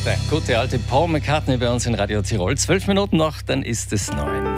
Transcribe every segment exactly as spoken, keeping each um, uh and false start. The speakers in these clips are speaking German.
Der gute alte Paul McCartney bei uns in Radio Tirol. Zwölf Minuten noch, dann ist es neun.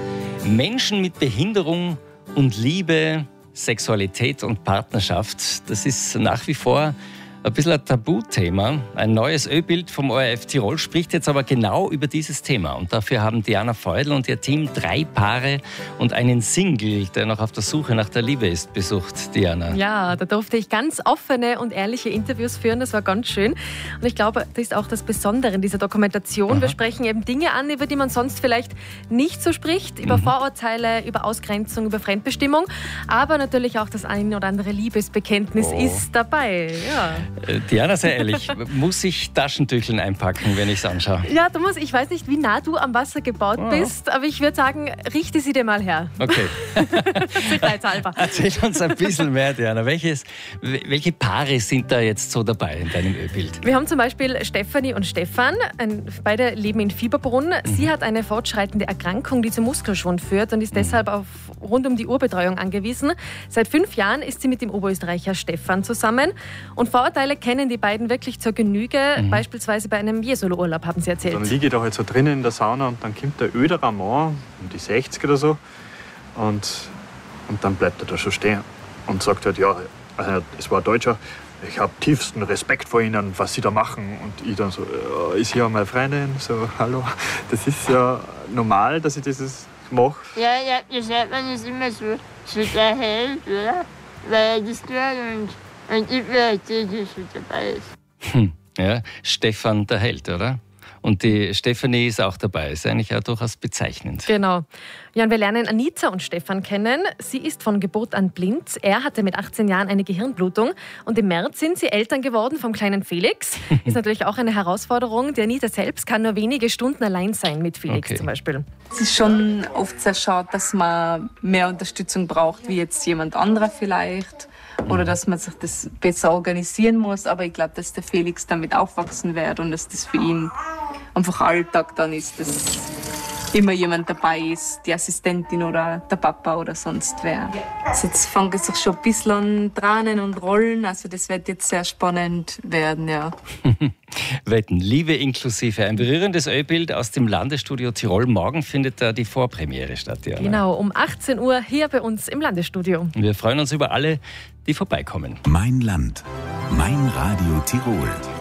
Menschen mit Behinderung und Liebe, Sexualität und Partnerschaft, das ist nach wie vor ein bisschen ein Tabuthema. Ein neues Ö-Bild vom O R F Tirol spricht jetzt aber genau über dieses Thema. Und dafür haben Diana Feudel und ihr Team drei Paare und einen Single, der noch auf der Suche nach der Liebe ist, besucht. Diana. Ja, da durfte ich ganz offene und ehrliche Interviews führen. Das war ganz schön. Und ich glaube, das ist auch das Besondere in dieser Dokumentation. Aha. Wir sprechen eben Dinge an, über die man sonst vielleicht nicht so spricht. Über mhm. Vorurteile, über Ausgrenzung, über Fremdbestimmung. Aber natürlich auch das ein oder andere Liebesbekenntnis oh. ist dabei. Ja. Diana, sehr ehrlich, muss ich Taschentücheln einpacken, wenn ich es anschaue? Ja, du musst, ich weiß nicht, wie nah du am Wasser gebaut oh. bist, aber ich würde sagen, richte sie dir mal her. Okay. Sicherheitshalber. Erzähl uns ein bisschen mehr, Diana. Welches, welche Paare sind da jetzt so dabei in deinem Ölbild? Wir haben zum Beispiel Stefanie und Stefan. Ein, beide leben in Fieberbrunn. Mhm. Sie hat eine fortschreitende Erkrankung, die zum Muskelschwund führt und ist mhm. deshalb auf rund um die Uhr Betreuung angewiesen. Seit fünf Jahren ist sie mit dem Oberösterreicher Stefan zusammen. Und Vorurteile kennen die beiden wirklich zur Genüge. Mhm. Beispielsweise bei einem Jesolo-Urlaub, haben sie erzählt. Dann liege ich da halt so drinnen in der Sauna und dann kommt der öderer Mann, um die sechzig oder so, und, und dann bleibt er da schon stehen und sagt halt, ja, also es war ein Deutscher, ich habe tiefsten Respekt vor Ihnen, was Sie da machen. Und ich dann so, ja, ist hier meine Freundin? So, hallo. Das ist ja normal, dass ich das mache. Ja, ja, das hört man ist immer so, so der Held, oder? Weil das gehört und Und ich will, dass ich dabei ist. Hm, ja, Stefan der Held, oder? Und die Stefanie ist auch dabei. Ist eigentlich auch durchaus bezeichnend. Genau. Ja, und wir lernen Anita und Stefan kennen. Sie ist von Geburt an blind. Er hatte mit achtzehn Jahren eine Gehirnblutung. Und im März sind sie Eltern geworden vom kleinen Felix. Ist natürlich auch eine Herausforderung. Die Anita selbst kann nur wenige Stunden allein sein mit Felix okay. zum Beispiel. Es ist schon oft sehr schade, dass man mehr Unterstützung braucht, wie jetzt jemand anderer vielleicht. Oder dass man sich das besser organisieren muss. Aber ich glaube, dass der Felix damit aufwachsen wird und dass das für ihn einfach Alltag dann ist, dass immer jemand dabei ist, die Assistentin oder der Papa oder sonst wer. Also jetzt fangen sich schon ein bisschen an Tränen und Rollen. Also das wird jetzt sehr spannend werden, ja. Wetten, Liebe inklusive. Ein berührendes Ölbild aus dem Landesstudio Tirol. Morgen findet da die Vorpremiere statt. Diana. Genau, um achtzehn Uhr hier bei uns im Landesstudio. Wir freuen uns über alle, die vorbeikommen. Mein Land, mein Radio Tirol.